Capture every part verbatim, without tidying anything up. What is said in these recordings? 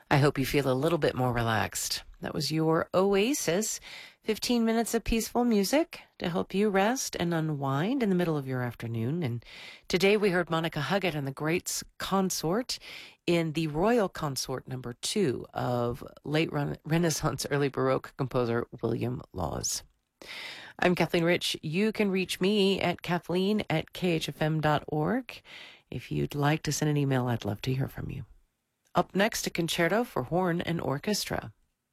I hope you feel a little bit more relaxed. That was your Oasis. fifteen minutes of peaceful music to help you rest and unwind in the middle of your afternoon. And today we heard Monica Huggett and the Greats Consort in the Royal Consort number two of late Renaissance, early Baroque composer William Laws. I'm Kathleen Rich. You can reach me at Kathleen at K H F M dot org. If you'd like to send an email, I'd love to hear from you. Up next, a concerto for horn and orchestra.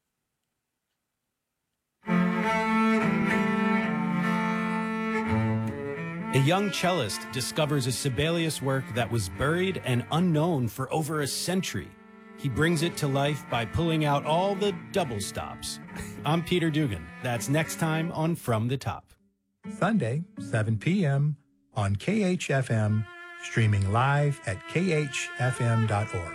A young cellist discovers a Sibelius work that was buried and unknown for over a century. He brings it to life by pulling out all the double stops. I'm Peter Dugan. That's next time on From the Top. Sunday, seven p.m. on K H F M, streaming live at K H F M dot org.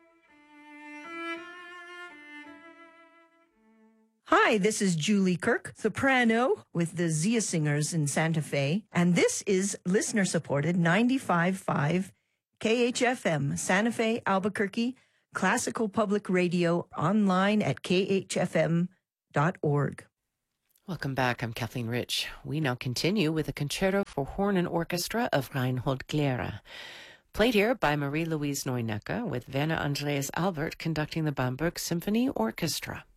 Hi, this is Julie Kirk, soprano with the Zia Singers in Santa Fe, and this is listener-supported ninety-five point five K H F M, Santa Fe, Albuquerque, classical public radio, online at K H F M dot org. Welcome back. I'm Kathleen Rich. We now continue with a concerto for horn and orchestra of Reinhold Glera, played here by Marie-Louise Neunecke with Werner Andreas Albert conducting the Bamberg Symphony Orchestra.